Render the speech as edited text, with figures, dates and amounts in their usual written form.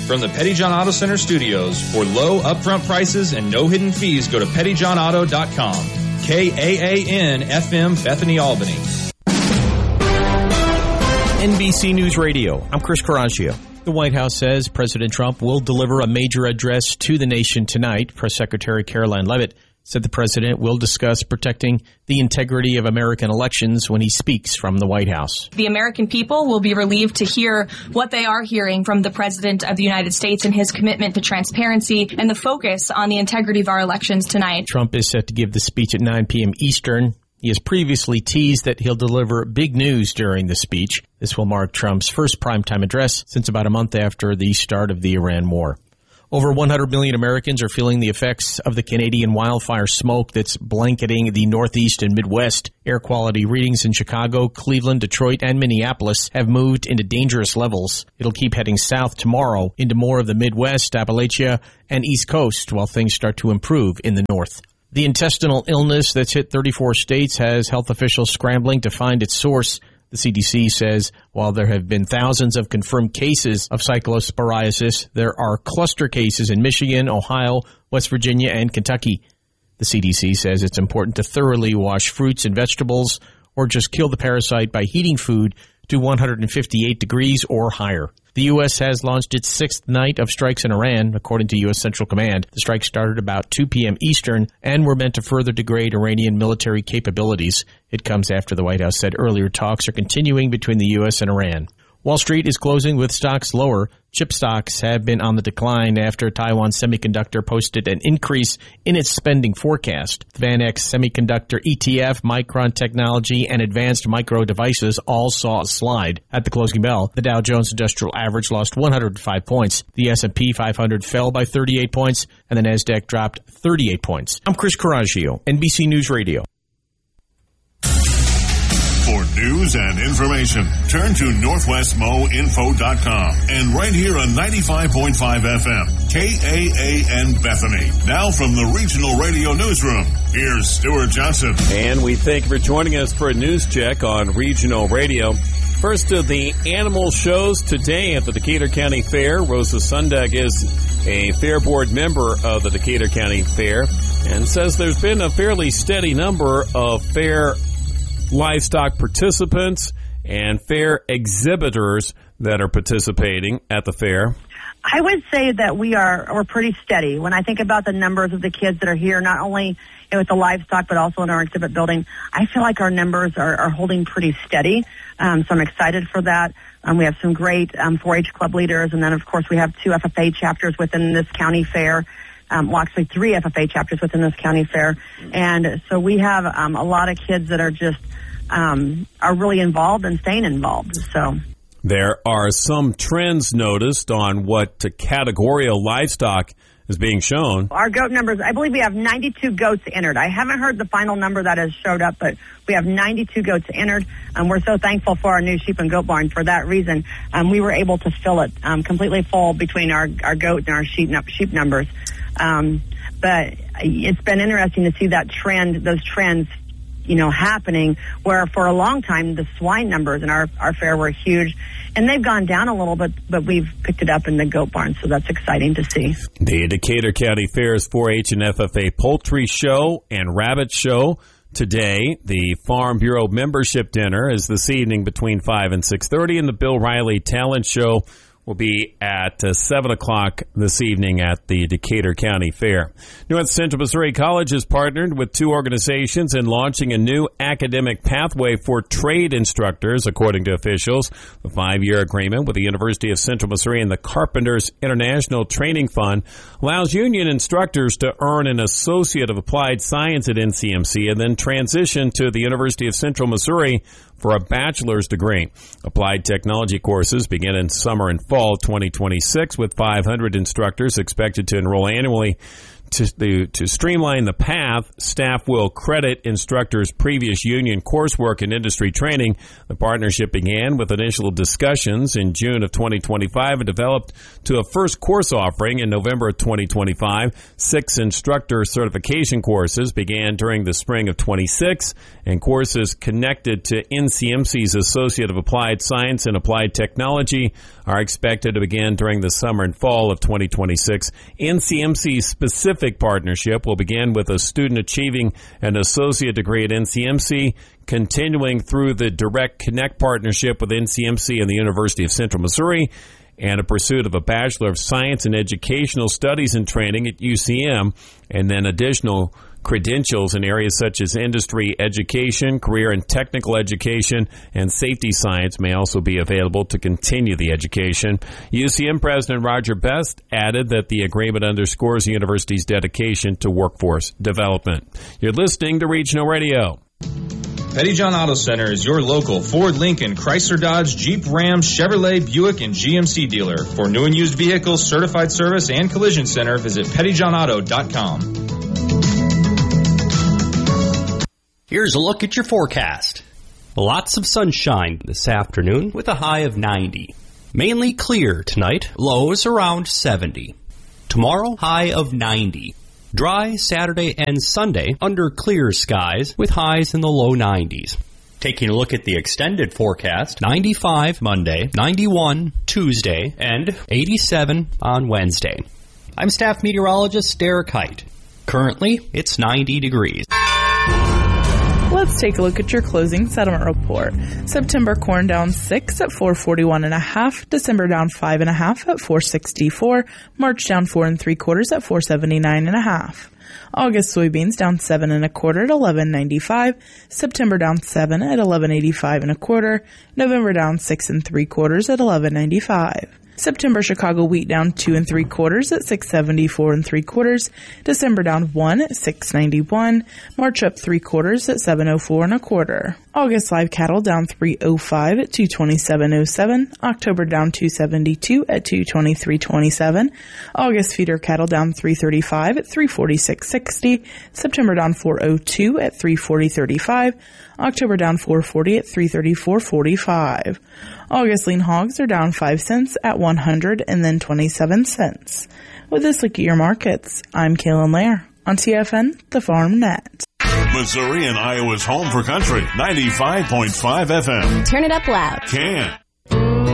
From the Pettyjohn Auto Center studios, for low upfront prices and no hidden fees, go to pettyjohnauto.com. KAAN FM, Bethany, Albany. NBC News Radio. I'm Chris Coraggio. The White House says President Trump will deliver a major address to the nation tonight. Press Secretary Caroline Leavitt said the president will discuss protecting the integrity of American elections when he speaks from the White House. The American people will be relieved to hear what they are hearing from the President of the United States and his commitment to transparency and the focus on the integrity of our elections tonight. Trump is set to give the speech at 9 p.m. Eastern. He has previously teased that he'll deliver big news during the speech. This will mark Trump's first primetime address since about a month after the start of the Iran war. Over 100 million Americans are feeling the effects of the Canadian wildfire smoke that's blanketing the Northeast and Midwest. Air quality readings in Chicago, Cleveland, Detroit, and Minneapolis have moved into dangerous levels. It'll keep heading south tomorrow into more of the Midwest, Appalachia, and East Coast while things start to improve in the north. The intestinal illness that's hit 34 states has health officials scrambling to find its source. The CDC says while there have been thousands of confirmed cases of cyclosporiasis, there are cluster cases in Michigan, Ohio, West Virginia, and Kentucky. The CDC says it's important to thoroughly wash fruits and vegetables or just kill the parasite by heating food to 158 degrees or higher. The U.S. has launched its sixth night of strikes in Iran, according to U.S. Central Command. The strike started about 2 p.m. Eastern and were meant to further degrade Iranian military capabilities. It comes after the White House said earlier talks are continuing between the U.S. and Iran. Wall Street is closing with stocks lower. Chip stocks have been on the decline after Taiwan Semiconductor posted an increase in its spending forecast. The VanEck Semiconductor ETF, Micron Technology, and Advanced Micro Devices all saw a slide. At the closing bell, the Dow Jones Industrial Average lost 105 points. The S&P 500 fell by 38 points, and the Nasdaq dropped 38 points. I'm Chris Coraggio, NBC News Radio. For news and information, turn to NorthwestMoInfo.com and right here on 95.5 FM, KAAN Bethany. Now from the Regional Radio Newsroom, here's Stuart Johnson. And we thank you for joining us for a news check on Regional Radio. First of the animal shows today at the Decatur County Fair. Rosa Sundag is a Fair Board member of the Decatur County Fair and says there's been a fairly steady number of fair livestock participants and fair exhibitors that are participating at the fair. I would say that we're pretty steady. When I think about the numbers of the kids that are here, not only with the livestock but also in our exhibit building, I feel like our numbers are holding pretty steady. So I'm excited for that. We have some great 4-H club leaders, and then of course we have 2 FFA chapters within this county fair. Well, actually 3 FFA chapters within this county fair. And so we have a lot of kids that are just are really involved and staying involved. So there are some trends noticed on what categorical livestock is being shown. Our goat numbers, I believe we have 92 goats entered. I haven't heard the final number that has showed up, but we have 92 goats entered. We're so thankful for our new sheep and goat barn for that reason. We were able to fill it completely full between our goat and our sheep numbers. But it's been interesting to see that trend, those trends, happening, where for a long time the swine numbers in our fair were huge, and they've gone down a little bit, but we've picked it up in the goat barn, so that's exciting to see. The Decatur County Fair's 4-H and FFA Poultry Show and Rabbit Show today. The Farm Bureau membership dinner is this evening between 5 and 6:30, and the Bill Riley Talent Show will be at 7 o'clock this evening at the Decatur County Fair. North Central Missouri College has partnered with 2 organizations in launching a new academic pathway for trade instructors, according to officials. The 5-year agreement with the University of Central Missouri and the Carpenters International Training Fund allows union instructors to earn an Associate of Applied Science at NCMC and then transition to the University of Central Missouri for a bachelor's degree. Applied technology courses begin in summer and fall 2026, with 500 instructors expected to enroll annually. To streamline the path, staff will credit instructors' previous union coursework and industry training. The partnership began with initial discussions in June of 2025 and developed to a first course offering in November of 2025. 6 instructor certification courses began during the spring of 26, and courses connected to NCMC's Associate of Applied Science and Applied Technology are expected to begin during the summer and fall of 2026. NCMC's specific partnership will begin with a student achieving an associate degree at NCMC, continuing through the Direct Connect partnership with NCMC and the University of Central Missouri, and a pursuit of a Bachelor of Science in Educational Studies and Training at UCM, and then additional credentials in areas such as industry education, career and technical education, and safety science may also be available to continue the education. UCM President Roger Best added that the agreement underscores the university's dedication to workforce development. You're listening to Regional Radio. Pettyjohn Auto Center is your local Ford, Lincoln, Chrysler, Dodge, Jeep, Ram, Chevrolet, Buick, and GMC dealer. For new and used vehicles, certified service, and collision center, visit PettyjohnAuto.com. Here's a look at your forecast. Lots of sunshine this afternoon with a high of 90. Mainly clear tonight, lows around 70. Tomorrow, high of 90. Dry Saturday and Sunday under clear skies with highs in the low 90s. Taking a look at the extended forecast, 95 Monday, 91 Tuesday, and 87 on Wednesday. I'm staff meteorologist Derek Height. Currently, it's 90 degrees. Let's take a look at your closing settlement report. September corn down 6 at 441.5. December down 5.5 at 464. March down 4 3/4 at 479.5. August soybeans down 7 1/4 at 11.95. September down 7 at 11.85 1/4. November down 6 3/4 at 11.95. September Chicago wheat down 2 3/4 at 674 3/4. December down 1 at 691. March up 3/4 at 704 1/4. August live cattle down 305 at 227.07. October down 272 at 223.27. August feeder cattle down 335 at 346.60. September down 402 at 340.35. October down 440 at 334.45. August lean hogs are down 5 cents at 127 cents. With this look at your markets, I'm Kaylin Lair on TFN, the Farm Net. Missouri and Iowa's home for country, 95.5 FM. Turn it up loud. Can.